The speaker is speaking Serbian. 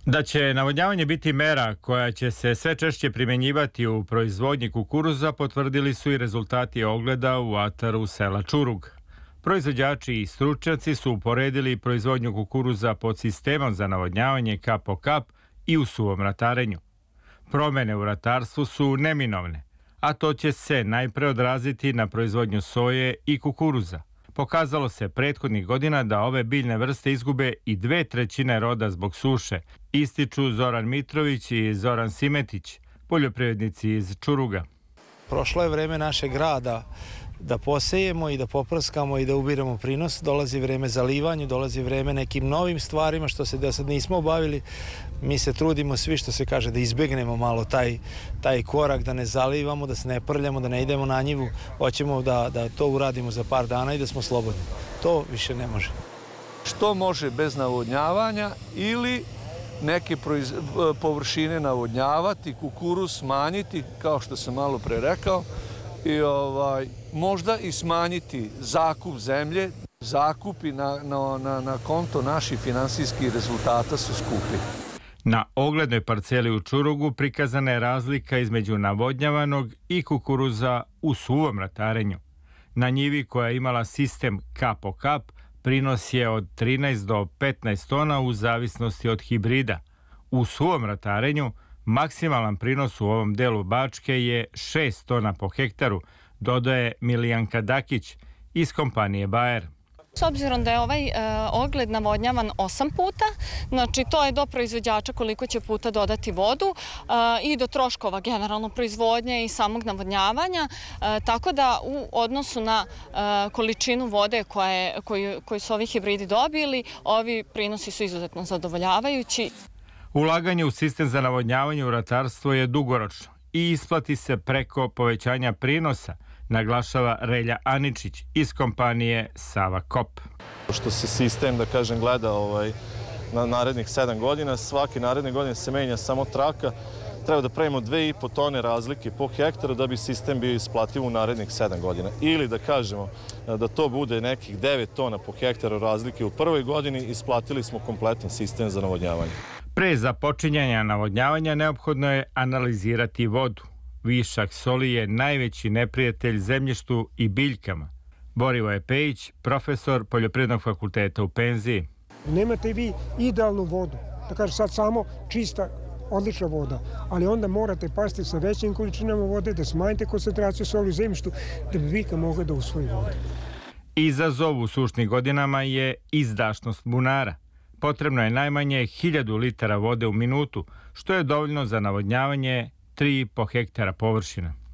Da će navodnjavanje biti mera koja će se sve češće primjenjivati u proizvodnji kukuruza potvrdili su i rezultati ogleda u ataru sela Čurug. Proizvođači i stručnjaci su uporedili proizvodnju kukuruza pod sistemom za navodnjavanje kap po kap i u suvom ratarenju. Promene u ratarstvu su neminovne, a to će se najpre odraziti na proizvodnju soje i kukuruza. Pokazalo se prethodnih godina da ove biljne vrste izgube i 2/3 roda zbog suše, ističu Zoran Mitrović i Zoran Simetić, poljoprivrednici iz Čuruga. Prošlo je vreme našeg rada da posejemo i da poprskamo i da ubiramo prinos. Dolazi vreme zalivanju, dolazi vreme nekim novim stvarima što se do sad nismo obavili. Mi se trudimo svi, što se kaže, da izbegnemo malo taj korak, da ne zalivamo, da se ne prljamo, da ne idemo na njivu. Hoćemo da to uradimo za par dana i da smo slobodni. To više ne može. Što može bez navodnjavanja ili neke površine navodnjavati, kukuruz smanjiti, kao što sam malo pre rekao, i možda i smanjiti zakup zemlje. Zakupi na konto naših finansijskih rezultata su skupi. Na oglednoj parceli u Čurugu prikazana je razlika između navodnjavanog i kukuruza u suvom ratarenju. Na njivi koja je imala sistem kap po kap, prinos je od 13 do 15 tona u zavisnosti od hibrida. U suvom ratarenju maksimalan prinos u ovom delu Bačke je 6 tona po hektaru, dodaje Milijanka Dakić iz kompanije Bayer. S obzirom da je ovaj ogled navodnjavan 8 puta, znači to je do proizvođača koliko će puta dodati vodu i do troškova generalno proizvodnje i samog navodnjavanja, tako da u odnosu na količinu vode koju su ovi hibridi dobili, ovi prinosi su izuzetno zadovoljavajući. Ulaganje u sistem za navodnjavanje u ratarstvo je dugoročno i isplati se preko povećanja prinosa, naglašava Relja Aničić iz kompanije Sava Kop. Što se sistem, da kažem, gleda na narednih 7 godina, svake naredne godine se menja samo traka, treba da pravimo 2,5 tone razlike po hektaru da bi sistem bio isplativ u narednih 7 godina. Ili da kažemo da to bude nekih 9 tona po hektaru razlike u prvoj godini, isplatili smo kompletan sistem za navodnjavanje. Pre započinjanja navodnjavanja neophodno je analizirati vodu. Višak soli je najveći neprijatelj zemljištu i biljkama. Borivoje Pejić, profesor Poljoprivrednog fakulteta u penziji. Nemate vi idealnu vodu, da kažem sad samo čista, odlična voda, ali onda morate pasti sa većim količinama vode, da smanjite koncentraciju soli u zemljištu, da bi biljka mogla da usvoji vodu. Izazov u sušnim godinama je izdašnost bunara. Potrebno je najmanje 1000 litara vode u minutu, što je dovoljno za navodnjavanje 3,5 hektara površina.